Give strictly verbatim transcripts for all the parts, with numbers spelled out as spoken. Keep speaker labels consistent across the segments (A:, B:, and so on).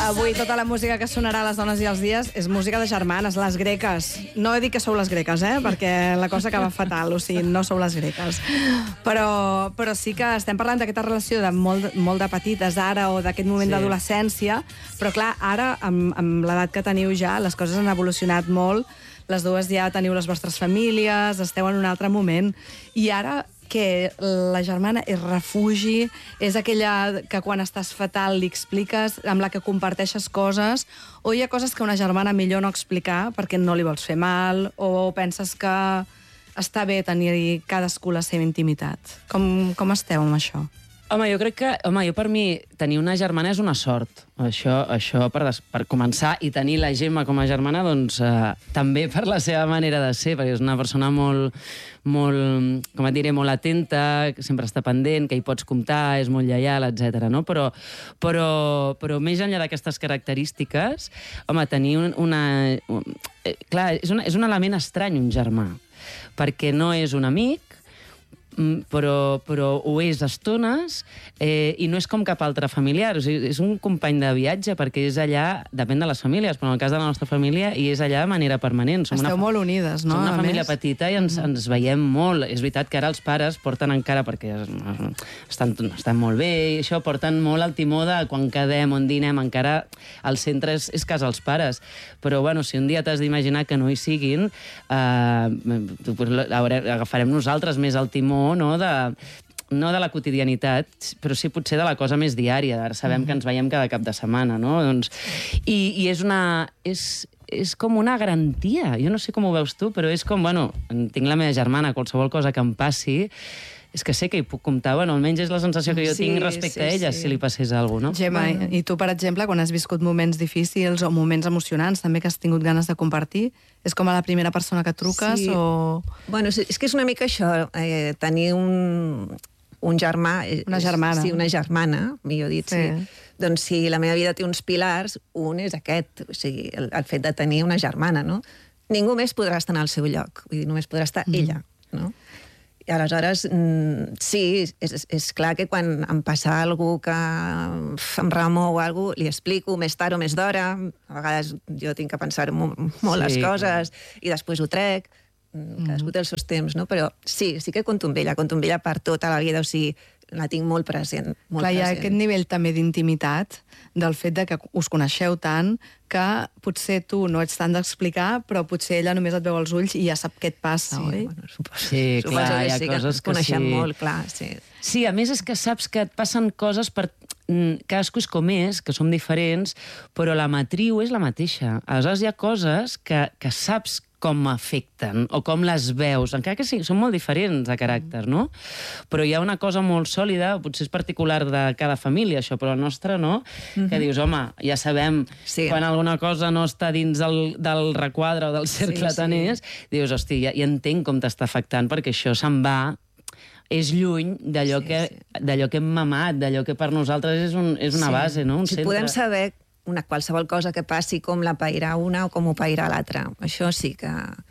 A: Avui tota la música que sonarà a les dones i els dies és música de germanes, les greques. No he dit que sou les greques, eh? Perquè la cosa acaba fatal, o sigui, no sou les greques. Però, però sí que estem parlant d'aquesta relació de molt, molt de petites ara o d'aquest moment sí. d'adolescència, però clar, ara, amb, amb l'edat que teniu ja, les coses han evolucionat molt, les dues ja teniu les vostres famílies, esteu en un altre moment, i ara que la germana és refugi, és aquella que quan estàs fatal li expliques, amb la que comparteixes coses, o hi ha coses que una germana millor no explicar perquè no li vols fer mal, o penses que està bé tenir cadascú la seva intimitat. Com, com esteu amb això?
B: Home, jo crec que... Home, jo per mi, tenir una germana és una sort. Això, això per, des, per començar, i tenir la Gemma com a germana, doncs, eh, també per la seva manera de ser, perquè és una persona molt, molt, com et diré, molt atenta, que sempre està pendent, que hi pots comptar, és molt lleial, etcètera. No? Però, però, però més enllà d'aquestes característiques, home, tenir una... Un, eh, clar, és un, és un element estrany, un germà, perquè no és un amic, però, però ho és d'estones, eh, i no és com cap altre familiar. O sigui, és un company de viatge, perquè és allà, depèn de les famílies, però en el cas de la nostra família, i és allà de manera permanent. Som
A: Esteu
B: una,
A: molt unides, no?
B: Som una
A: a
B: família
A: més.
B: petita i ens, ens veiem molt. És veritat que ara els pares porten encara, perquè estan, estan molt bé, i això, porten molt el timó de quan quedem, on dinem, encara el centre és, és casa els pares. Però, bueno, si un dia t'has d'imaginar que no hi siguin, eh, agafarem nosaltres més el timó, no de, no de la quotidianitat, però sí potser de la cosa més diària. Ara sabem mm. que ens veiem cada cap de setmana, no? Doncs, i, i és una... És, és com una garantia. Jo no sé com ho veus tu, però és com, bueno, tinc la meva germana, qualsevol cosa que em passi, és que sé que hi puc comptar. Bueno, almenys és la sensació que jo sí, tinc respecte sí, a ella, sí. si li passés alguna cosa, no?
A: Gemma, bueno. i tu, per exemple, quan has viscut moments difícils o moments emocionants, també que has tingut ganes de compartir, és com a la primera persona que truques
C: sí.
A: o...
C: Bueno, és que és una mica això, eh, tenir un, un germà...
A: Una germana.
C: Sí, una germana, millor dit, sí. sí. Doncs si la meva vida té uns pilars, un és aquest, o sigui, el, el fet de tenir una germana, no? Ningú més podrà estar en el seu lloc, vull dir, només podrà estar mm. ella, no? I aleshores, sí, és, és clar que quan em passa alguna cosa que em remou o alguna cosa, li explico més tard o més d'hora. A vegades jo tinc que pensar molt, molt sí, les coses clar. I després ho trec. Cadascú té els seus temps, no? Però sí, sí que compto amb ella, compto amb ella per tota la vida, o sigui, la tinc molt present. Molt
A: clar, hi ha
C: present.
A: aquest nivell també d'intimitat, del fet de que us coneixeu tant, que potser tu no ets tant d'explicar, però potser ella només et veu als ulls i ja sap què et passa,
C: sí,
A: oi?
C: Bueno, suposo,
B: sí,
C: suposo
B: clar,
C: que
B: hi ha
C: sí,
B: coses que,
C: que coneixem
B: sí.
C: molt, clar, sí.
B: Sí, a més és que saps que et passen coses per... Cadascú és com és, que som diferents, però la matriu és la mateixa. Aleshores hi ha coses que, que saps com afecten o com les veus, encara que sí, són molt diferents de caràcter, no? Però hi ha una cosa molt sòlida, potser és particular de cada família, això, però la nostra no, mm-hmm. que dius, home, ja sabem sí. quan alguna cosa no està dins del, del requadre o del cercle sí, tan sí. és, dius, hosti, ja, ja entenc com t'està afectant, perquè això se'n va... és lluny d'allò sí, que, sí. d'allò que hem mamat, d'allò que per nosaltres és, un, és una sí. base, no? Un
C: si
B: centre.
C: Podem saber una qualsevol cosa que passi, com la pairà una o com ho pairà l'altra. Això sí que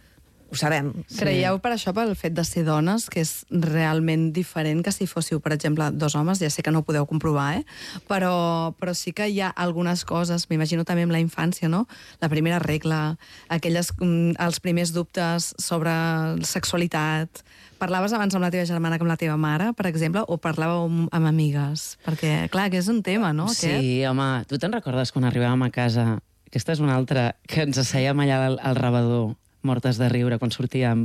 C: ho sabem.
A: Sí. Creieu per això, pel fet de ser dones, que és realment diferent que si fóssiu, per exemple, dos homes? Ja sé que no ho podeu comprovar, eh? Però, però sí que hi ha algunes coses, m'imagino també amb la infància, no? La primera regla, aquelles, els primers dubtes sobre sexualitat... Parlaves abans amb la teva germana que amb la teva mare, per exemple, o parlàveu amb, amb amigues? Perquè, clar, que és un tema, no?
B: Sí,
A: aquest?
B: home, tu te'n recordes quan arribàvem a casa? Aquesta és una altra, que ens assèiem allà al, al rebedor, mortes de riure, quan sortíem.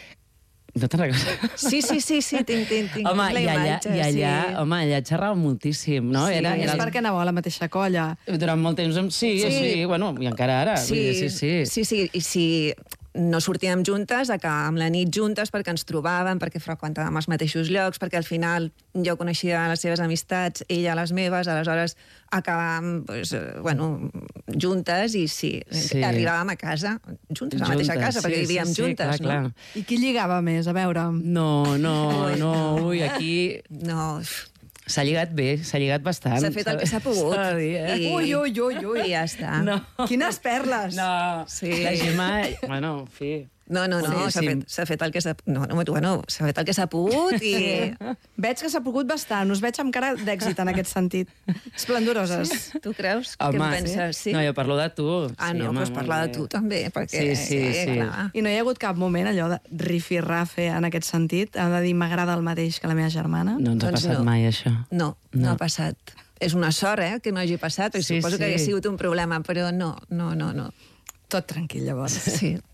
B: No te'n recordes?
C: Sí, sí, sí, sí, tinc, tinc, tinc
B: home,
C: la
B: i allà,
C: imatge.
B: I allà,
C: sí.
B: home, allà xerràvem moltíssim, no?
A: Sí,
B: era, era...
A: és perquè anàveu a la mateixa colla.
B: Durant molt temps, sí, sí, sí, bueno, i encara ara.
C: Sí,
B: vull dir, sí, sí.
C: sí, sí, i si no sortíem juntes, acabàvem la nit juntes perquè ens trobàvem, perquè freqüentàvem els mateixos llocs, perquè al final jo coneixia les seves amistats, ella les meves, aleshores acabàvem, pues, bueno, juntes i sí, sí. arribàvem a casa juntes, a la mateixa casa, sí, perquè vivíem sí, sí, juntes, clar, no?
A: Clar. I qui lligava més, a veure?
B: No, no, no, ui, aquí...
C: No...
B: S'ha lligat bé, s'ha lligat bastant.
C: S'ha fet el que s'ha pogut.
B: Dir, eh?
C: I...
A: Ui, ui, ui, ui.
C: I ja està.
B: No.
A: Quines perles!
B: No,
C: sí.
B: la Gemma... Bueno, en fi...
C: No, no, no,
B: Sí,
C: s'ha
B: sí.
C: fet, s'ha fet el que s'ha... No, no, bueno, s'ha fet el que s'ha pogut i...
A: Veig que s'ha pogut bastant, us veig amb cara d'èxit en aquest sentit. Esplendoroses.
C: Tu creus?
B: Home,
C: Què en penses? Sí?
B: No, jo parlo de tu.
C: Ah,
B: sí,
C: no,
B: home,
C: doncs
B: molt
C: parlar
B: bé.
C: de tu també, perquè...
B: Sí, sí, sí.
C: Clar.
A: I no hi ha hagut cap moment allò de rifirrafe en aquest sentit? Ha de dir m'agrada el mateix que la meva germana?
B: No ens ha
C: Doncs
B: passat
C: no.
B: mai, això.
C: No, no,
B: No.
C: ha passat. És una sort, eh, que no hagi passat. I
B: Sí,
C: suposo
B: sí.
C: que hagués sigut un problema, però no, no, no, no.
A: Tot tranquil, llavors.
C: Sí.